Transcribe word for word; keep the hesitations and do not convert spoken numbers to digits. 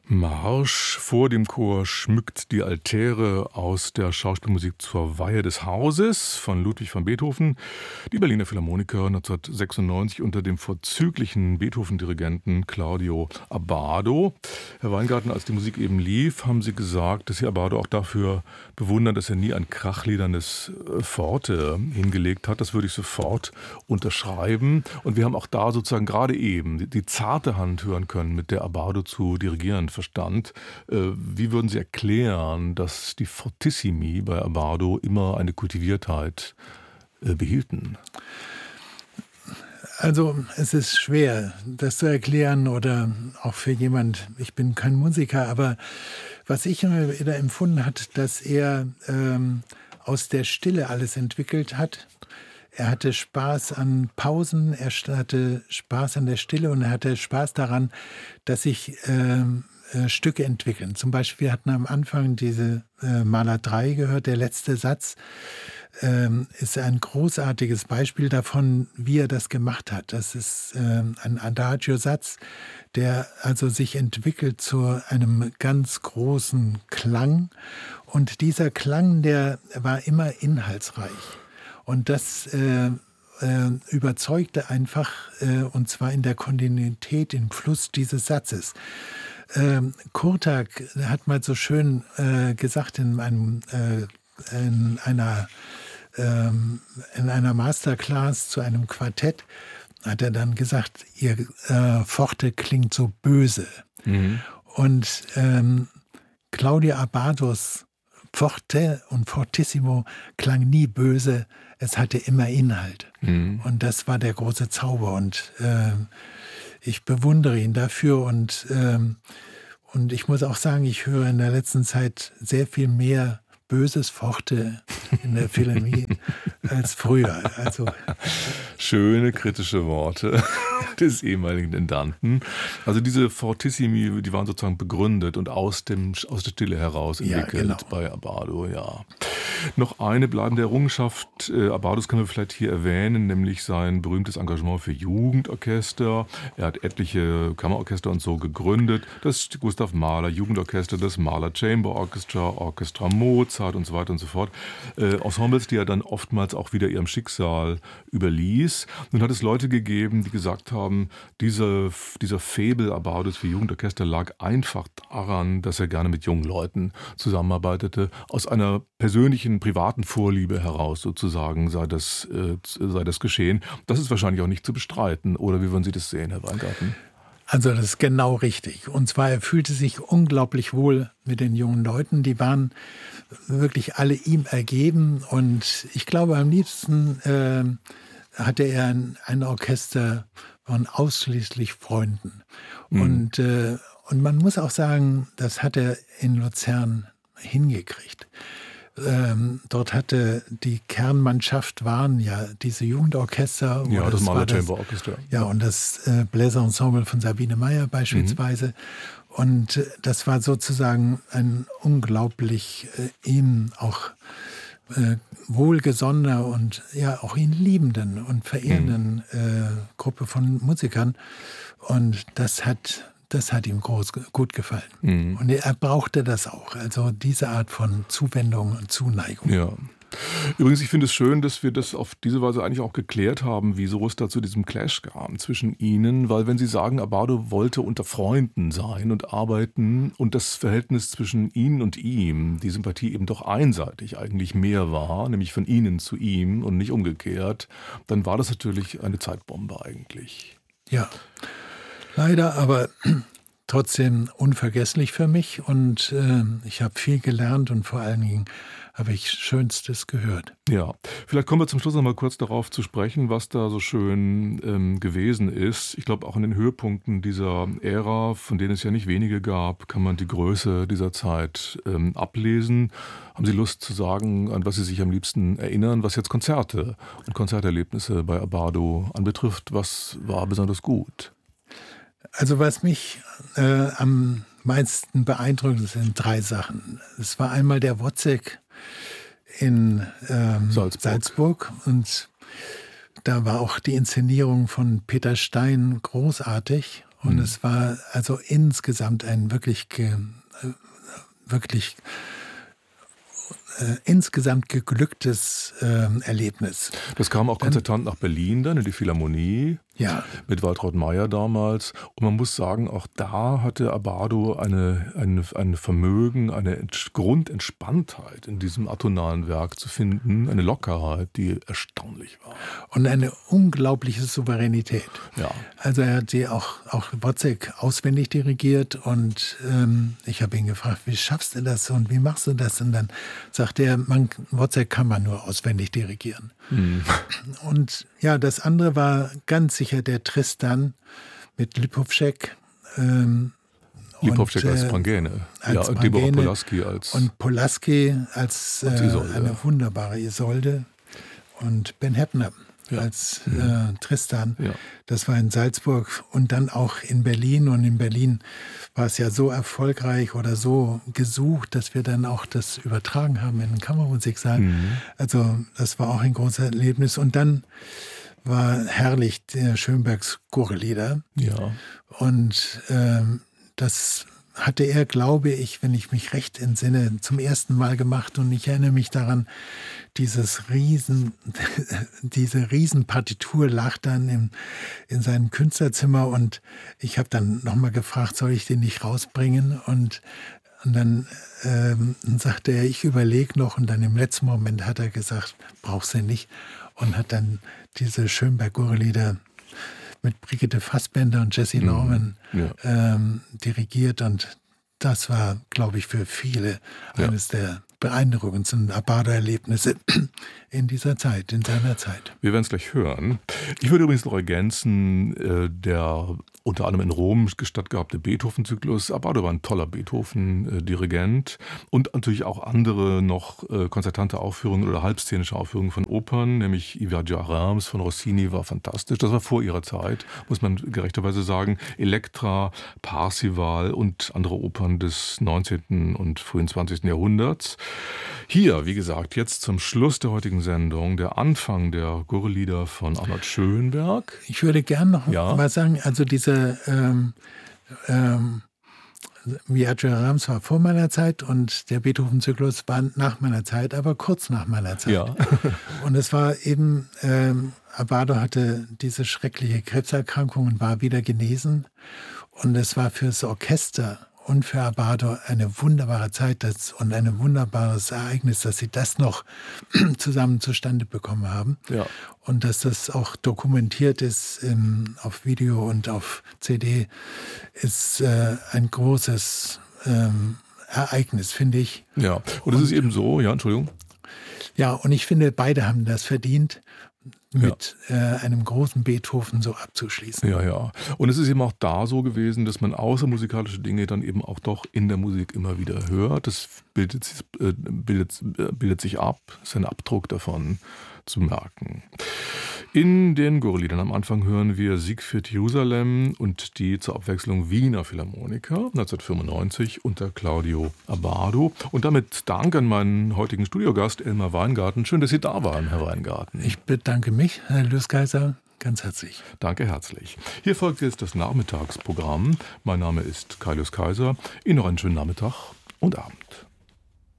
Marsch vor dem Chor schmückt die Altäre aus der Schauspielmusik zur Weihe des Hauses von Ludwig van Beethoven. Die Berliner Philharmoniker neunzehnhundertsechsundneunzig unter dem vorzüglichen Beethoven-Dirigenten Claudio Abbado. Herr Weingarten, als die Musik eben lief, haben Sie gesagt, dass Sie Abbado auch dafür bewundern, dass er nie ein krachlederndes Forte hingelegt hat. Das würde ich sofort unterschreiben. Und wir haben auch da sozusagen gerade eben die, die zarte Hand hören können, mit der Abbado zu dirigieren verstand. Wie würden Sie erklären, dass die Fortissimi bei Abbado immer eine Kultiviertheit behielten? Also es ist schwer, das zu erklären oder auch für jemand, ich bin kein Musiker, aber was ich immer wieder empfunden hat, dass er ähm, aus der Stille alles entwickelt hat. Er hatte Spaß an Pausen, er hatte Spaß an der Stille und er hatte Spaß daran, dass sich äh, äh, Stücke entwickeln. Zum Beispiel, wir hatten am Anfang diese äh, Mahler drei gehört, der letzte Satz äh, ist ein großartiges Beispiel davon, wie er das gemacht hat. Das ist äh, ein Adagio-Satz, der also sich entwickelt zu einem ganz großen Klang. Und dieser Klang, der war immer inhaltsreich. Und das äh, äh, überzeugte einfach, äh, und zwar in der Kontinuität, im Fluss dieses Satzes. Ähm, Kurtak hat mal so schön äh, gesagt in, einem, äh, in, einer, ähm, in einer Masterclass zu einem Quartett, hat er dann gesagt, ihr äh, Forte klingt so böse. Mhm. Und ähm, Claudio Abbados Forte und Fortissimo klang nie böse, es hatte immer Inhalt. Mhm. Und das war der große Zauber. Und äh, ich bewundere ihn dafür. Und, äh, und ich muss auch sagen, ich höre in der letzten Zeit sehr viel mehr böses Forte in der Philharmonie als früher. Also schöne kritische Worte des ehemaligen Intendanten. Also diese Fortissimi, die waren sozusagen begründet und aus, dem, aus der Stille heraus entwickelt, ja, genau, bei Abbado, ja. Noch eine bleibende Errungenschaft äh, Abbados können wir vielleicht hier erwähnen, nämlich sein berühmtes Engagement für Jugendorchester. Er hat etliche Kammerorchester und so gegründet. Das Gustav Mahler Jugendorchester, das Mahler Chamber Orchestra, Orchestra Mozart und so weiter und so fort. Äh, Ensembles, die er dann oftmals auch wieder ihrem Schicksal überließ. Nun hat es Leute gegeben, die gesagt haben, diese, dieser Faible Abbados für Jugendorchester lag einfach daran, dass er gerne mit jungen Leuten zusammenarbeitete. Aus einer persönlichen, privaten Vorliebe heraus sozusagen sei das, äh, sei das geschehen. Das ist wahrscheinlich auch nicht zu bestreiten. Oder wie würden Sie das sehen, Herr Weingarten? Also das ist genau richtig. Und zwar, er fühlte sich unglaublich wohl mit den jungen Leuten. Die waren wirklich alle ihm ergeben. Und ich glaube, am liebsten äh, hatte er ein, ein Orchester von ausschließlich Freunden. Mhm. Und, äh, und man muss auch sagen, das hat er in Luzern hingekriegt. Ähm, dort hatte die Kernmannschaft waren ja diese Jugendorchester. Ja, das, das Mahler Chamber Orchester. Ja, und das äh, Bläserensemble von Sabine Meyer beispielsweise. Mhm. Und äh, das war sozusagen ein unglaublich äh, ihm auch äh, wohlgesonnener und ja auch ihn liebenden und verehrenden mhm. äh, Gruppe von Musikern. Und das hat Das hat ihm groß, gut gefallen. Mhm. Und er brauchte das auch. Also diese Art von Zuwendung und Zuneigung. Ja. Übrigens, ich finde es schön, dass wir das auf diese Weise eigentlich auch geklärt haben, wieso es da zu diesem Clash kam zwischen ihnen. Weil wenn Sie sagen, Abbado wollte unter Freunden sein und arbeiten und das Verhältnis zwischen Ihnen und ihm, die Sympathie eben doch einseitig eigentlich mehr war, nämlich von Ihnen zu ihm und nicht umgekehrt, dann war das natürlich eine Zeitbombe eigentlich. Ja. Leider, aber trotzdem unvergesslich für mich und äh, ich habe viel gelernt und vor allen Dingen habe ich Schönstes gehört. Ja, vielleicht kommen wir zum Schluss noch mal kurz darauf zu sprechen, was da so schön ähm, gewesen ist. Ich glaube, auch an den Höhepunkten dieser Ära, von denen es ja nicht wenige gab, kann man die Größe dieser Zeit ähm, ablesen. Haben Sie Lust zu sagen, an was Sie sich am liebsten erinnern, was jetzt Konzerte und Konzerterlebnisse bei Abbado anbetrifft? Was war besonders gut? Also was mich äh, am meisten beeindruckt, sind drei Sachen. Es war einmal der Wozzeck in ähm, Salzburg. Salzburg und da war auch die Inszenierung von Peter Stein großartig Und Mhm. es war also insgesamt ein wirklich, ge, äh, wirklich äh, insgesamt geglücktes äh, Erlebnis. Das kam auch Dann- konzertant nach Berlin dann, in die Philharmonie. Ja, Mit Waltraud Meyer damals. Und man muss sagen, auch da hatte Abbado eine, eine, ein Vermögen, eine Ents- Grundentspanntheit in diesem atonalen Werk zu finden, eine Lockerheit, die erstaunlich war. und eine unglaubliche Souveränität. Ja. Also er hat sie auch, auch Wozzeck auswendig dirigiert und ähm, ich habe ihn gefragt, wie schaffst du das und wie machst du das? Und dann sagte er, man, Wozzeck kann man nur auswendig dirigieren. Hm. Und ja, das andere war ganz sicher der Tristan mit Lipovcek. Ähm, Lipovcek und, als äh, Pangäne. als Ja, und Deborah Pangäne Polaski als... Und Polaski als Als äh, Isolde, eine ja. wunderbare Isolde. Und Ben Heppner Ja. als äh, Tristan. Ja. Das war in Salzburg und dann auch in Berlin. Und in Berlin war es ja so erfolgreich oder so gesucht, dass wir dann auch das übertragen haben in den Kammermusiksaal. Mhm. Also das war auch ein großes Erlebnis. Und dann war herrlich der Schönbergs Chorlieder. Ja. Und ähm, das hatte er, glaube ich, wenn ich mich recht entsinne, zum ersten Mal gemacht. Und ich erinnere mich daran, dieses Riesen, diese Riesenpartitur lag dann im, in seinem Künstlerzimmer. Und ich habe dann nochmal gefragt, soll ich den nicht rausbringen? Und, und dann ähm, sagte er, ich überlege noch. Und dann im letzten Moment hat er gesagt, brauchst du nicht. Und hat dann diese Schönberg-Chorlieder mit Brigitte Fassbender und Jessie Norman Ja. ähm, dirigiert. Und das war, glaube ich, für viele Ja. eines der beeindruckendsten Abbado-Erlebnisse in dieser Zeit, in seiner Zeit. Wir werden es gleich hören. Ich würde übrigens noch ergänzen, äh, der unter anderem in Rom stattgehabte Beethoven-Zyklus. Abbado war ein toller Beethoven-Dirigent und natürlich auch andere noch äh, konzertante Aufführungen oder halbszenische Aufführungen von Opern, nämlich I Viaggi a Reims von Rossini war fantastisch. Das war vor ihrer Zeit, muss man gerechterweise sagen. Elektra, Parsival und andere Opern des neunzehnten und frühen zwanzigsten Jahrhunderts. Hier, wie gesagt, jetzt zum Schluss der heutigen Sendung, der Anfang der Chorlieder von Arnold Schönberg. Ich würde gern noch Ja. mal sagen, also diese ähm, ähm, Viaggi a Reims war vor meiner Zeit und der Beethoven-Zyklus war nach meiner Zeit, aber kurz nach meiner Zeit. Ja. Und es war eben, ähm, Abbado hatte diese schreckliche Krebserkrankung und war wieder genesen. Und es war fürs Orchester und für Abbado eine wunderbare Zeit das, und ein wunderbares Ereignis, dass sie das noch zusammen zustande bekommen haben. Ja. Und dass das auch dokumentiert ist ähm, auf Video und auf C D, ist äh, ein großes ähm, Ereignis, finde ich. Ja, und es ist eben so, ja, Entschuldigung. Ja, und ich finde, beide haben das verdient, mit äh, einem großen Beethoven so abzuschließen. Ja, ja. Und es ist eben auch da so gewesen, dass man außermusikalische Dinge dann eben auch doch in der Musik immer wieder hört. Das bildet, sich- äh, bildet, äh, bildet sich ab, ist ein Abdruck davon zu merken. In den Chorliedern am Anfang hören wir Siegfried Jerusalem und die zur Abwechslung Wiener Philharmoniker neunzehnhundertfünfundneunzig unter Claudio Abbado. Und damit Dank an meinen heutigen Studiogast Elmar Weingarten. Schön, dass Sie da waren, Herr Weingarten. Ich bedanke mich, Herr Löskaiser, ganz herzlich. Danke herzlich. Hier folgt jetzt das Nachmittagsprogramm. Mein Name ist Kai Kaiser. Ihnen noch einen schönen Nachmittag und Abend.